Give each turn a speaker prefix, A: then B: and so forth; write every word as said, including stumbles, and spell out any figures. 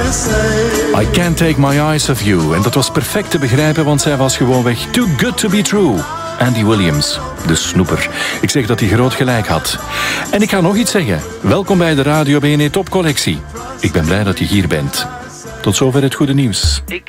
A: I Can't Take My Eyes Off You. En dat was perfect te begrijpen, want zij was gewoonweg too good to be true. Andy Williams, de snoeper. Ik zeg dat hij groot gelijk had. En ik ga nog iets zeggen. Welkom bij de Radio B N E Topcollectie. Ik ben blij dat je hier bent. Tot zover het goede nieuws.
B: Ik